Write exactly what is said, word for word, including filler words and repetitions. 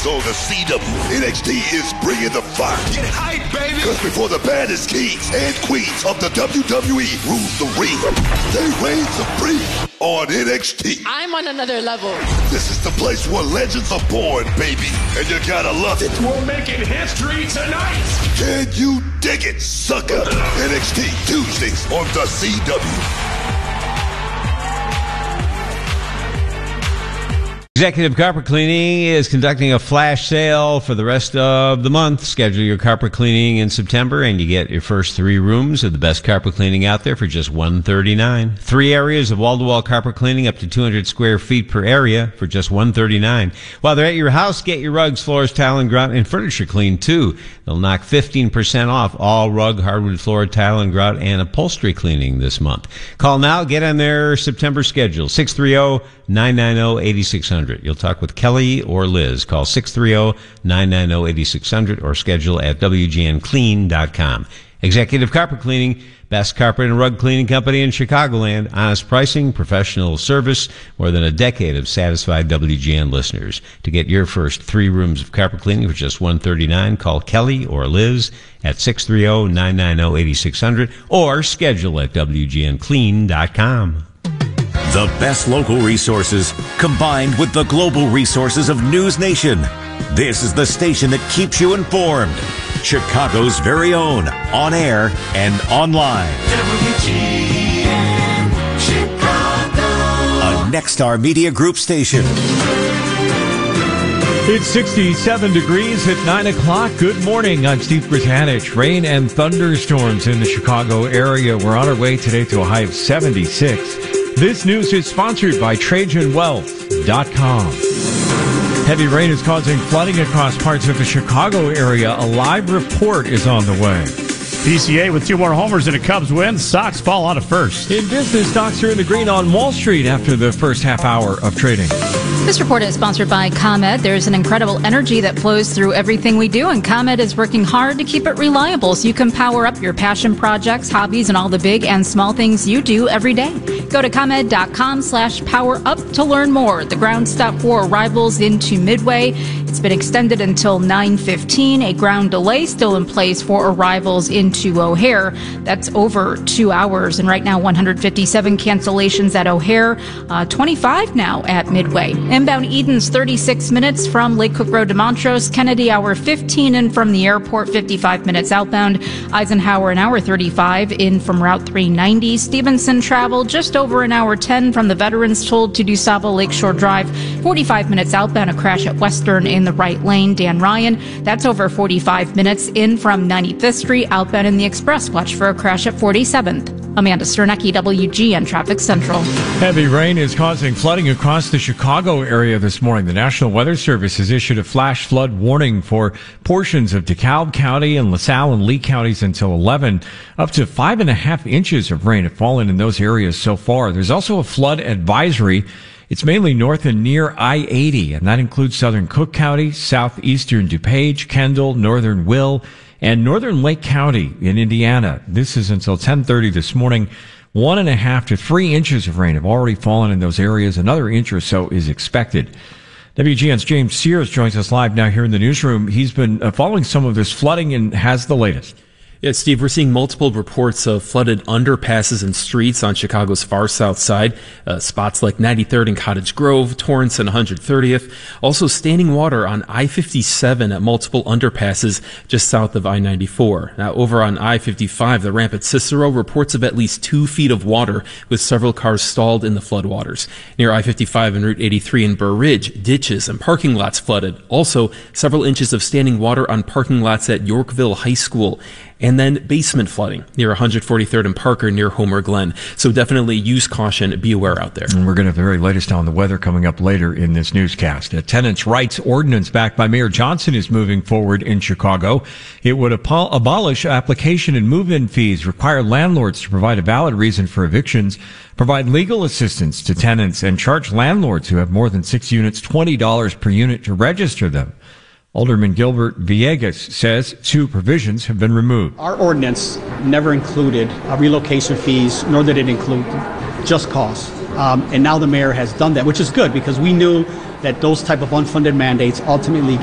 on the C W. N X T is bringing the fire. Get hype, baby! Because before the baddest kings and queens of the W W E rule the ring, they reign supreme on N X T. I'm on another level. This is the place where legends are born, baby, and you gotta love it. We're making history tonight! Can you dig it, sucker? N X T, Tuesdays on the C W. Executive Carpet Cleaning is conducting a flash sale for the rest of the month. Schedule your carpet cleaning in September, and you get your first three rooms of the best carpet cleaning out there for just one hundred thirty-nine dollars. Three areas of wall-to-wall carpet cleaning up to two hundred square feet per area for just one hundred thirty-nine dollars. While they're at your house, get your rugs, floors, tile, and grout, and furniture cleaned, too. They'll knock fifteen percent off all rug, hardwood, floor, tile, and grout, and upholstery cleaning this month. Call now. Get on their September schedule. six three zero, nine nine zero, eight six zero zero. You'll talk with Kelly or Liz. Call six three zero, nine nine zero, eight six zero zero or schedule at W G N clean dot com. Executive Carpet Cleaning, best carpet and rug cleaning company in Chicagoland. Honest pricing, professional service, more than a decade of satisfied W G N listeners. To get your first three rooms of carpet cleaning for just one hundred thirty-nine dollars, call Kelly or Liz at six three zero, nine nine zero, eight six zero zero or schedule at W G N clean dot com. The best local resources combined with the global resources of News Nation. This is the station that keeps you informed. Chicago's very own, on air and online. W G N Chicago. A Nexstar Media Group station. It's sixty-seven degrees at nine o'clock. Good morning. I'm Steve Britanich. Rain and thunderstorms in the Chicago area. We're on our way today to a high of seventy-six. This news is sponsored by Trajan Wealth dot com. Heavy rain is causing flooding across parts of the Chicago area. A live report is on the way. P C A with two more homers and a Cubs win. Sox fall out of first. In business, stocks are in the green on Wall Street after the first half hour of trading. This report is sponsored by ComEd. There's an incredible energy that flows through everything we do, and ComEd is working hard to keep it reliable so you can power up your passion projects, hobbies, and all the big and small things you do every day. Go to ComEd.com slash power up to learn more. The ground stop for arrivals into Midway. It's been extended until nine fifteen. A ground delay still in place for arrivals into O'Hare. That's over two hours. And right now, one hundred fifty-seven cancellations at O'Hare, uh, twenty-five now at Midway. Inbound Eden's thirty-six minutes from Lake Cook Road to Montrose. Kennedy, hour fifteen in from the airport, fifty-five minutes outbound. Eisenhower, an hour thirty-five in from Route three ninety. Stevenson travel just over an hour ten from the Veterans Toll to DuSable Lakeshore Drive. forty-five minutes outbound, a crash at Western in the right lane. Dan Ryan, that's over forty-five minutes in from ninety-fifth Street, outbound in the Express. Watch for a crash at forty-seventh. Amanda Sternecki, W G N Traffic Central. Heavy rain is causing flooding across the Chicago area this morning. The National Weather Service has issued a flash flood warning for portions of DeKalb County and LaSalle and Lee counties until eleven. Up to five and a half inches of rain have fallen in those areas so far. There's also a flood advisory. It's mainly north and near I eighty, and that includes southern Cook County, southeastern DuPage, Kendall, northern Will, and northern Lake County in Indiana. This is until ten thirty this morning. One and a half to three inches of rain have already fallen in those areas. Another inch or so is expected. W G N's James Sears joins us live now here in the newsroom. He's been uh, following some of this flooding and has the latest. Yeah, Steve, we're seeing multiple reports of flooded underpasses and streets on Chicago's far south side. Uh, spots like ninety-third and Cottage Grove, Torrance and one hundred thirtieth. Also standing water on I fifty-seven at multiple underpasses just south of I ninety-four. Now, over on I fifty-five, the ramp at Cicero reports of at least two feet of water with several cars stalled in the floodwaters. Near I fifty-five and Route eighty-three in Burr Ridge, ditches and parking lots flooded. Also, several inches of standing water on parking lots at Yorkville High School. And then basement flooding near one hundred forty-third and Parker near Homer Glen. So definitely use caution. Be aware out there. And we're going to have the very latest on the weather coming up later in this newscast. A tenants' rights ordinance backed by Mayor Johnson is moving forward in Chicago. It would abo- abolish application and move-in fees, require landlords to provide a valid reason for evictions, provide legal assistance to tenants, and charge landlords who have more than six units twenty dollars per unit to register them. Alderman Gilbert Villegas says two provisions have been removed. Our ordinance never included uh, relocation fees, nor did it include just cause. Um, and now the mayor has done that, which is good because we knew that those type of unfunded mandates ultimately